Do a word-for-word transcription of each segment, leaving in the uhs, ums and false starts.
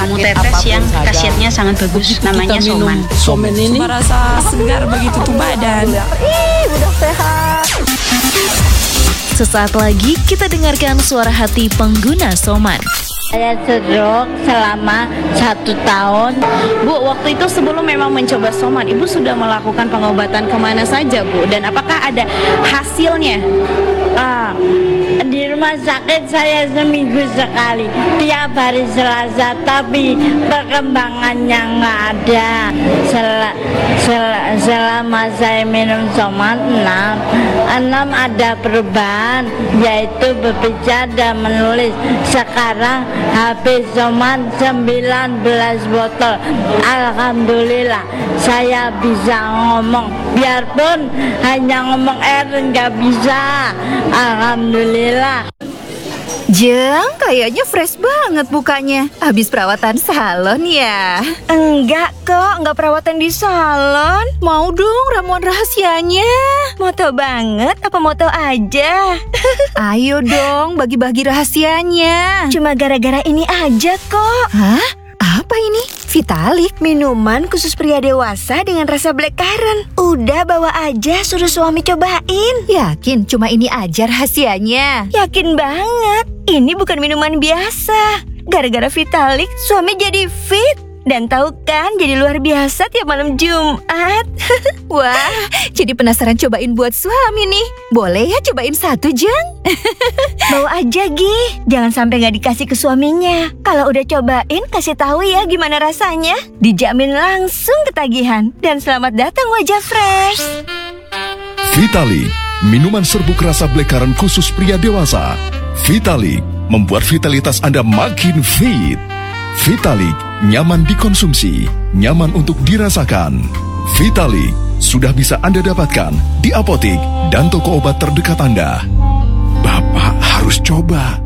jamu tetes yang khasiatnya sangat bagus, namanya Soman. Soman ini merasa segar begitu tuh badan. Ih, udah sehat. Sesaat lagi kita dengarkan suara hati pengguna Soman. Saya stroke selama satu tahun. Bu, waktu itu sebelum memang mencoba Soman, Ibu sudah melakukan pengobatan kemana saja, Bu? Dan apakah ada hasilnya? Ah, di rumah sakit saya seminggu sekali, tiap hari Selasa, tapi perkembangannya nggak ada. Sel sel selama saya minum Soman enam, enam ada perubahan, yaitu berbicara dan menulis. Sekarang habis Soman sembilan belas botol. Alhamdulillah saya bisa ngomong, biarpun hanya ngomong R nggak bisa. Alhamdulillah. Jeng, kayaknya fresh banget mukanya. Habis perawatan salon ya? Enggak kok, enggak perawatan di salon. Mau dong ramuan rahasianya. Moto banget, apa moto aja? Ayo dong, bagi-bagi rahasianya. Cuma gara-gara ini aja kok. Hah? Apa ini? Vitalik? Minuman khusus pria dewasa dengan rasa blackcurrant. Udah bawa aja, suruh suami cobain. Yakin cuma ini aja rahasianya? Yakin banget. Ini bukan minuman biasa. Gara-gara Vitalik, suami jadi fit. Dan tahu kan, jadi luar biasa tiap malam Jumat. Wah, jadi penasaran cobain buat suami nih. Boleh ya cobain satu, Jeng? Bawa aja, Gi. Jangan sampai nggak dikasih ke suaminya. Kalau udah cobain, kasih tahu ya gimana rasanya. Dijamin langsung ketagihan. Dan selamat datang wajah fresh. Vitalik, minuman serbuk rasa blackcurrant khusus pria dewasa. Vitalik, membuat vitalitas Anda makin fit. Vitalik, nyaman dikonsumsi, nyaman untuk dirasakan. Vitalik, sudah bisa Anda dapatkan di apotik dan toko obat terdekat Anda. Bapak harus coba.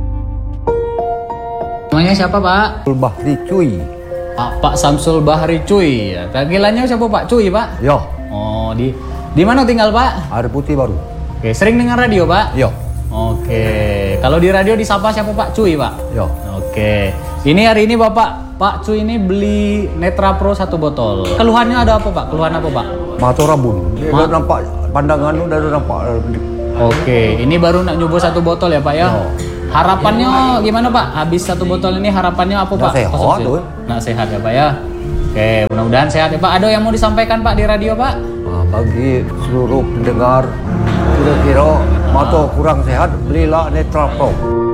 Namanya siapa, Pak? Samsul Bahri Cuy. Pak, Pak Samsul Bahri Cuy. Panggilannya siapa, Pak? Cuy, Pak? Yo. Oh, di di mana tinggal, Pak? Air Putih baru. Oke, sering dengar radio, Pak? Yo. Oke. Kalau di radio disapa siapa, Pak? Cuy, Pak? Yo. Oke. Ini hari ini Bapak, Pak Cuy ini beli Netra Pro satu botol. Keluhannya ada apa, Pak? Keluhan apa, Pak? Mata rabun. Dia Ma- udah nampak pandangan lu udah nampak. Oke, ini baru nak nyoba satu botol ya, Pak ya? Yo. Harapannya gimana, Pak? Habis satu botol ini harapannya apa, Pak? Nak sehat, Konsumsi. tuh. Nak sehat ya, Pak ya? Oke, mudah-mudahan sehat ya, Pak. Ada yang mau disampaikan, Pak, di radio, Pak? Nah, bagi seluruh pendengar, kira-kira mata kurang sehat, belilah Netra Pro.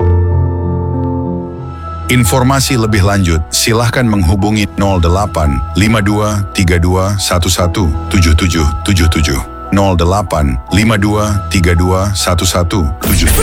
Informasi lebih lanjut, silahkan menghubungi nol delapan lima dua tiga dua satu satu tujuh tujuh tujuh tujuh nol delapan lima dua tiga dua satu satu tujuh tujuh.